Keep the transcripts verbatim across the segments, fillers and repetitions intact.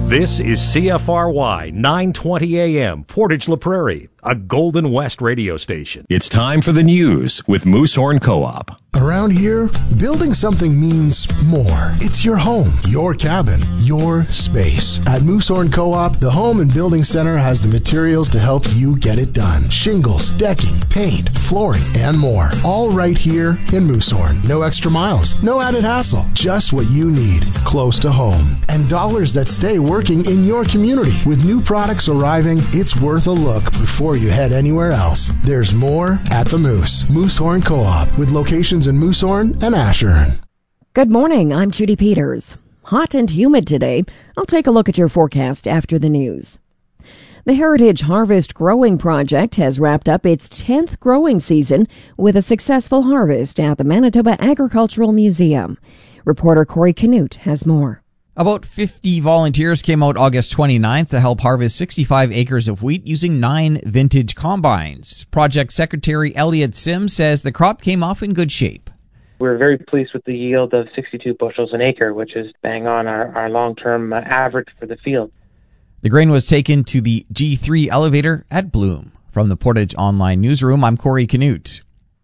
This is C F R Y nine twenty A M, Portage La Prairie, a Golden West radio station. It's time for the news with Moosehorn Co-op. Around here, building something means more. It's your home, your cabin, your space. At Moosehorn Co-op, the Home and Building Center has the materials to help you get it done. Shingles, decking, paint, flooring, and more. All right here in Moosehorn. No extra miles, no added hassle. Just what you need, close to home. And dollars that stay working in your community. With new products arriving, it's worth a look before you head anywhere else. There's more at the Moose. Moosehorn Co-op, with locations in Moosehorn and Ashern. Good morning, I'm Judy Peters. Hot and humid today. I'll take a look at your forecast after the news. The Heritage Harvest Growing Project has wrapped up its tenth growing season with a successful harvest at the Manitoba Agricultural Museum. Reporter Corey Canute has more. About fifty volunteers came out August twenty-ninth to help harvest sixty-five acres of wheat using nine vintage combines. Project Secretary Elliot Sims says the crop came off in good shape. We're very pleased with the yield of sixty-two bushels an acre, which is bang on our, our long-term uh, average for the field. The grain was taken to the G three elevator at Bloom. From the Portage Online Newsroom, I'm Corey Canute.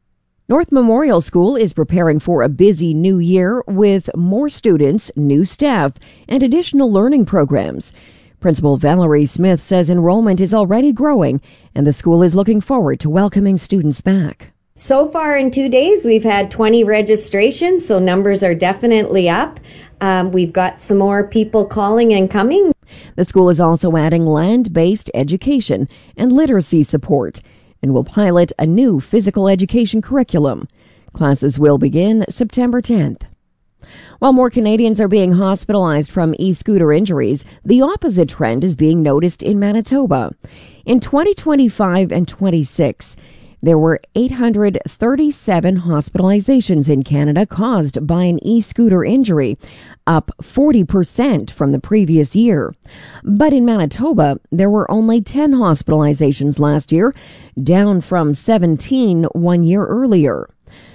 North Memorial School is preparing for a busy new year with more students, new staff, and additional learning programs. Principal Valerie Smith says enrollment is already growing, and the school is looking forward to welcoming students back. So far in two days, we've had twenty registrations, so numbers are definitely up. Um, we've got some more people calling and coming. The school is also adding land-based education and literacy support, and will pilot a new physical education curriculum. Classes will begin September tenth. While more Canadians are being hospitalized from e-scooter injuries, the opposite trend is being noticed in Manitoba. In twenty twenty-five and twenty-six, there were eight hundred thirty-seven hospitalizations in Canada caused by an e-scooter injury, up forty percent from the previous year. But in Manitoba, there were only ten hospitalizations last year, down from seventeen one year earlier.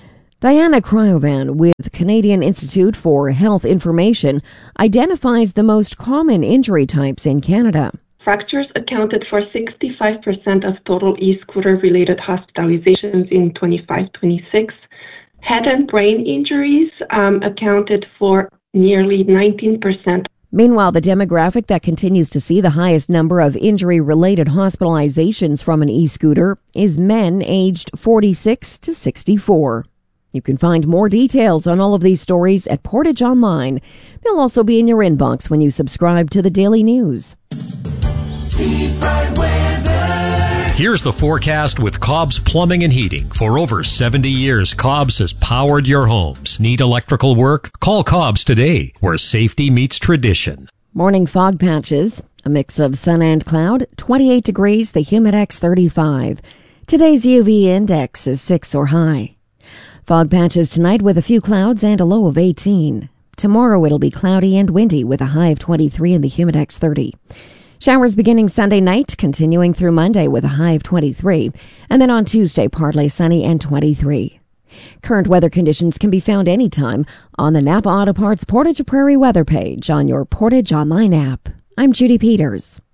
Diana Cryovan with Canadian Institute for Health Information identifies the most common injury types in Canada. Fractures accounted for sixty-five percent of total e-scooter-related hospitalizations in twenty-five twenty-six. Head and brain injuries um, accounted for nearly nineteen percent. Meanwhile, the demographic that continues to see the highest number of injury-related hospitalizations from an e-scooter is men aged forty-six to sixty-four. You can find more details on all of these stories at Portage Online. They'll also be in your inbox when you subscribe to the Daily News. Here's the forecast with Cobb's Plumbing and Heating. For over seventy years, Cobb's has powered your homes. Need electrical work? Call Cobb's today, where safety meets tradition. Morning fog patches, a mix of sun and cloud, twenty-eight degrees, the Humidex thirty-five. Today's U V index is six or high. Fog patches tonight with a few clouds and a low of eighteen. Tomorrow it'll be cloudy and windy with a high of twenty-three and the Humidex thirty. Showers beginning Sunday night, continuing through Monday with a high of twenty-three, and then on Tuesday partly sunny and twenty-three. Current weather conditions can be found anytime on the Napa Auto Parts Portage Prairie weather page on your Portage Online app. I'm Judy Peters.